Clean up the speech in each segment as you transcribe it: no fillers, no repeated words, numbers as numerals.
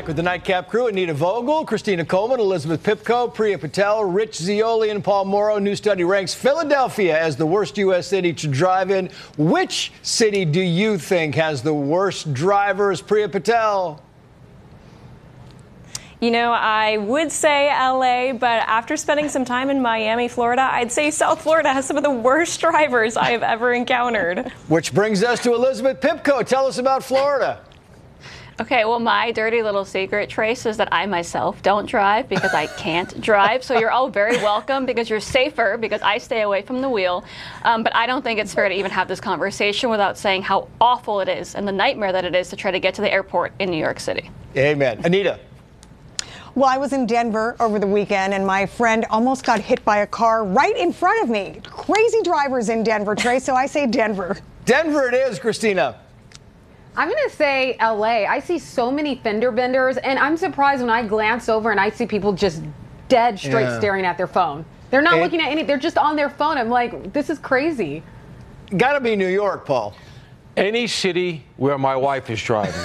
back with the Nightcap crew. Anita Vogel, Christina Coleman, Elizabeth Pipko, Priya Patel, Rich Zioli, and Paul Morrow. New study ranks Philadelphia as the worst U.S. city to drive in. Which city do you think has the worst drivers? Priya Patel. You know, I would say L.A., but after spending some time in Miami, Florida, I'd say South Florida has some of the worst drivers I have ever encountered. Which brings us to Elizabeth Pipko. Tell us about Florida. Okay, well, my dirty little secret, Trace, is that I myself don't drive because I can't drive. So you're all very welcome because you're safer because I stay away from the wheel. But I don't think it's fair to even have this conversation without saying how awful it is and the nightmare that it is to try to get to the airport in New York City. Amen. Anita. Well, I was in Denver over the weekend, and my friend almost got hit by a car right in front of me. Crazy drivers in Denver, Trace, so I say Denver. Denver it is, Christina. I'm going to say L.A. I see so many fender benders, and I'm surprised when I glance over and I see people just dead straight staring at their phone. They're not looking at anything. They're just on their phone. I'm like, this is crazy. Got to be New York, Paul. Any city where my wife is driving.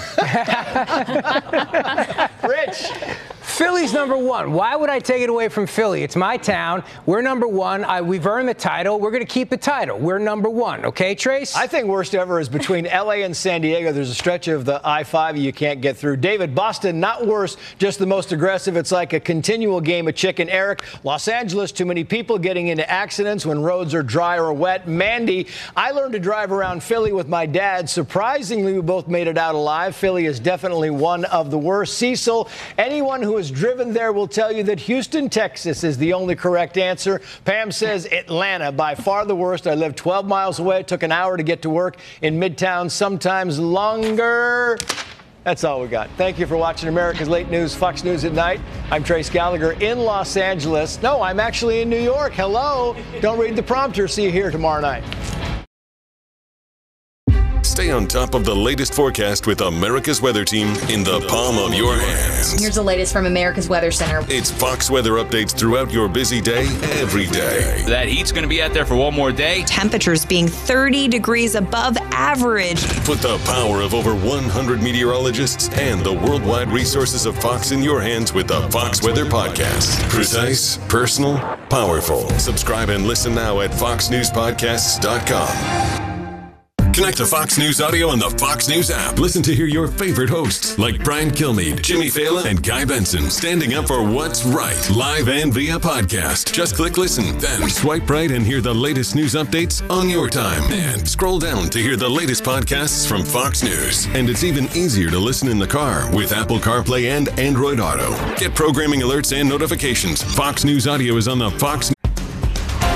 Rich. Philly's number one. Why would I take it away from Philly? It's my town. We're number one. We've earned the title. We're going to keep the title. We're number one. Okay, Trace? I think worst ever is between L.A. and San Diego. There's a stretch of the I-5 you can't get through. David, Boston, not worse, just the most aggressive. It's like a continual game of chicken. Eric, Los Angeles, too many people getting into accidents when roads are dry or wet. Mandy, I learned to drive around Philly with my dad. Surprisingly, we both made it out alive. Philly is definitely one of the worst. Cecil, anyone who has driven there will tell you that Houston, Texas is the only correct answer. Pam says Atlanta, by far the worst. I live 12 miles away. It took an hour to get to work in Midtown, sometimes longer. That's all we got. Thank you for watching America's Late News, Fox News at Night. I'm Trace Gallagher in Los Angeles. No, I'm actually in New York. Hello. Don't read the prompter. See you here tomorrow night. Stay on top of the latest forecast with America's Weather Team in the palm of your hands. Here's the latest from America's Weather Center. It's Fox weather updates throughout your busy day, every day. That heat's going to be out there for one more day. Temperatures being 30 degrees above average. Put the power of over 100 meteorologists and the worldwide resources of Fox in your hands with the Fox Weather Podcast. Precise, personal, powerful. Subscribe and listen now at foxnewspodcasts.com. Connect to Fox News Audio on the Fox News app. Listen to hear your favorite hosts like Brian Kilmeade, Jimmy Fallon, and Guy Benson standing up for what's right, live and via podcast. Just click listen, then swipe right and hear the latest news updates on your time. And scroll down to hear the latest podcasts from Fox News. And it's even easier to listen in the car with Apple CarPlay and Android Auto. Get programming alerts and notifications. Fox News Audio is on the Fox